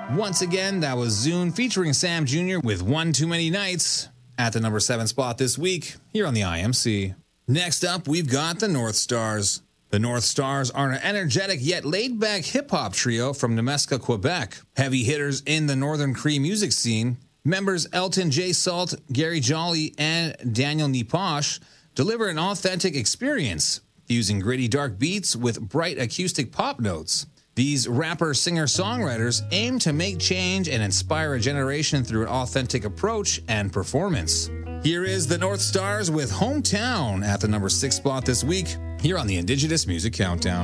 Once again, that was Zune featuring Sam Jr. with One Too Many Nights at the number 7 spot this week here on the IMC. Next up, we've got the North Stars. The North Stars are an energetic yet laid-back hip-hop trio from Nemesca, Quebec. Heavy hitters in the Northern Cree music scene, members Elton J. Salt, Gary Jolly, and Daniel Niposh deliver an authentic experience, fusing gritty dark beats with bright acoustic pop notes. These rapper singer-songwriters aim to make change and inspire a generation through an authentic approach and performance. Here is the North Stars with Hometown at the number 6 spot this week here on the Indigenous Music Countdown.